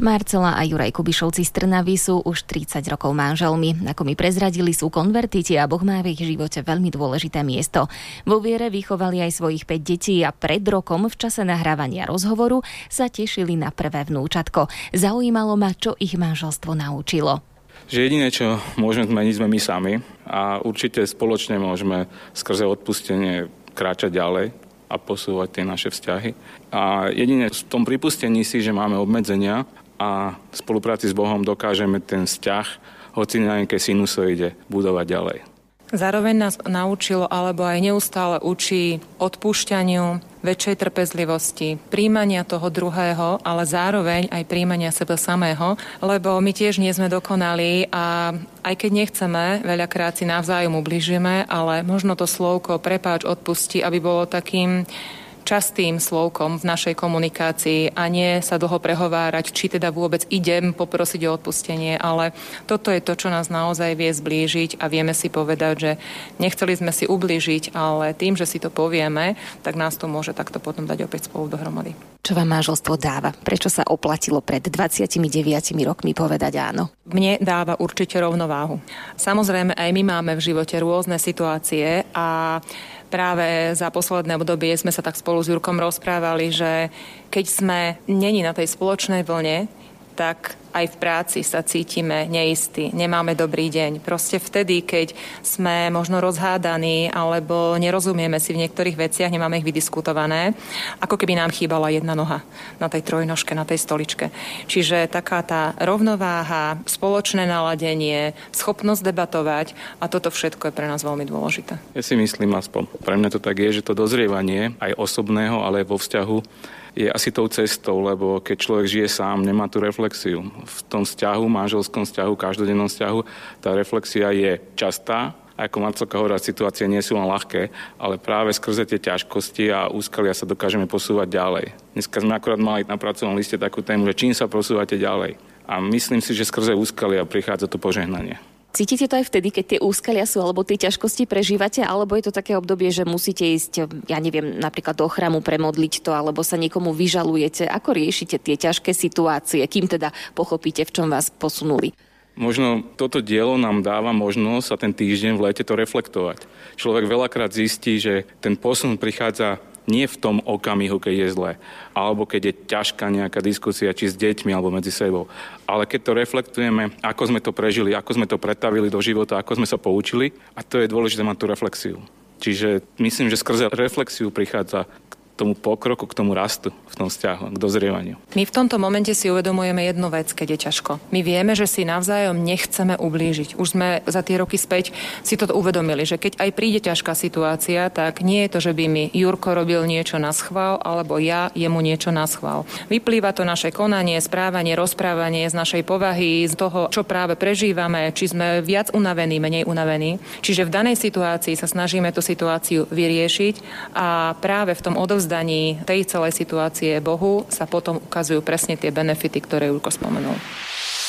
Marcela a Juraj Kubišovci z Trnavy sú už 30 rokov manželmi. Ako mi prezradili, sú konvertiti a Boh má v ich živote veľmi dôležité miesto. Vo viere vychovali aj svojich 5 detí a pred rokom v čase nahrávania rozhovoru sa tešili na prvé vnúčatko. Zaujímalo ma, čo ich manželstvo naučilo. Že jediné, čo môžeme zmeniť, sme my sami a určite spoločne môžeme skrze odpustenie kráčať ďalej a posúvať tie naše vzťahy. A jedine v tom pripustení si, že máme obmedzenia a v spolupráci s Bohom dokážeme ten vzťah, hoci na nejakej sinusoide, budovať ďalej. Zároveň nás naučilo, alebo aj neustále učí odpúšťaniu, väčšej trpezlivosti, príjmania toho druhého, ale zároveň aj príjmania seba samého, lebo my tiež nie sme dokonalí a aj keď nechceme, veľakrát si navzájom ubližíme, ale možno to slovko prepáč, odpusti, aby bolo takým častým slovkom v našej komunikácii a nie sa dlho prehovárať, či teda vôbec idem poprosiť o odpustenie, ale toto je to, čo nás naozaj vie zblížiť a vieme si povedať, že nechceli sme si ublížiť, ale tým, že si to povieme, tak nás to môže takto potom dať opäť spolu dohromady. Čo vám manželstvo dáva? Prečo sa oplatilo pred 29 rokmi povedať áno? Mne dáva určite rovnováhu. Samozrejme, aj my máme v živote rôzne situácie a práve za posledné obdobie sme sa tak spolu s Jurkom rozprávali, že keď sme neni na tej spoločnej vlne, tak aj v práci sa cítime neistí, nemáme dobrý deň. Proste vtedy, keď sme možno rozhádaní alebo nerozumieme si v niektorých veciach, nemáme ich vydiskutované, ako keby nám chýbala jedna noha na tej trojnožke, na tej stoličke. Čiže taká tá rovnováha, spoločné naladenie, schopnosť debatovať a toto všetko je pre nás veľmi dôležité. Ja si myslím, aspoň pre mňa to tak je, že to dozrievanie aj osobného, ale aj vo vzťahu je asi tou cestou, lebo keď človek žije sám, nemá tú reflexiu. V tom vzťahu, manželskom vzťahu, každodennom vzťahu, tá reflexia je častá. Ako Marcelka hovorila, situácie nie sú len ľahké, ale práve skrze tie ťažkosti a úskalia sa dokážeme posúvať ďalej. Dneska sme akorát mali na pracovnom liste takú tému, že čím sa posúvate ďalej. A myslím si, že skrze úskalia prichádza to požehnanie. Cítite to aj vtedy, keď tie úskalia sú alebo tie ťažkosti prežívate, alebo je to také obdobie, že musíte ísť, ja neviem, napríklad do chrámu premodliť to, alebo sa niekomu vyžalujete? Ako riešite tie ťažké situácie, kým teda pochopíte, v čom vás posunuli? Možno toto dielo nám dáva možnosť a ten týždeň v lete to reflektovať. Človek veľakrát zistí, že ten posun prichádza nie v tom okamihu, keď je zle, alebo keď je ťažká nejaká diskusia, či s deťmi, alebo medzi sebou. Ale keď to reflektujeme, ako sme to prežili, ako sme to pretavili do života, ako sme sa poučili, a to je dôležité mať tú reflexiu. Čiže myslím, že skrze reflexiu prichádza k tomu pokroku, k tomu rastu v tom vzťahu, k dozrievaniu. My v tomto momente si uvedomujeme jednu vec, keď je ťažko. My vieme, že si navzájom nechceme ublížiť. Už sme za tie roky späť si to uvedomili, že keď aj príde ťažká situácia, tak nie je to, že by mi Jurko robil niečo na schvál, alebo ja jemu niečo na schvál. Vyplýva to naše konanie, správanie, rozprávanie z našej povahy, z toho, čo práve prežívame, či sme viac unavení, menej unavení. Čiže v danej situácii sa snažíme tú situáciu vyriešiť a práve v tom odovzdaní tej celej situácie Bohu sa potom ukazujú presne tie benefity, ktoré Jurko spomenul.